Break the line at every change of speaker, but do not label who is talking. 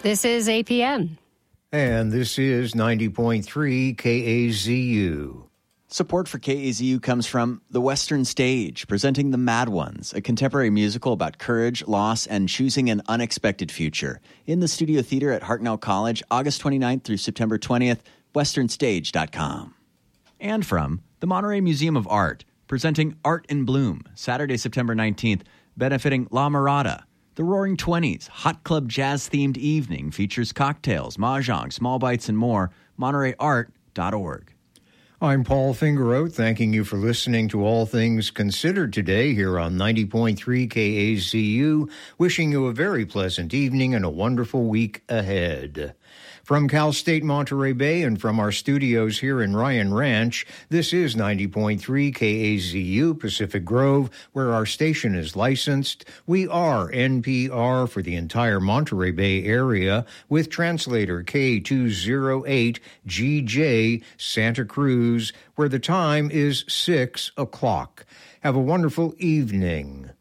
This is APM.
And this is 90.3 KAZU.
Support for KAZU comes from The Western Stage, presenting The Mad Ones, a contemporary musical about courage, loss, and choosing an unexpected future. In the Studio Theater at Hartnell College, August 29th through September 20th, westernstage.com. And from the Monterey Museum of Art, presenting Art in Bloom, Saturday, September 19th, benefiting La Mirada. The Roaring Twenties, Hot Club Jazz-themed evening, features cocktails, mahjong, small bites, and more. MontereyArt.org.
I'm Paul Fingeroth, thanking you for listening to All Things Considered today here on 90.3 KAZU, wishing you a very pleasant evening and a wonderful week ahead. From Cal State Monterey Bay and from our studios here in Ryan Ranch, this is 90.3 KAZU Pacific Grove, where our station is licensed. We are NPR for the entire Monterey Bay area, with translator K208GJ Santa Cruz, where the time is 6 o'clock. Have a wonderful evening.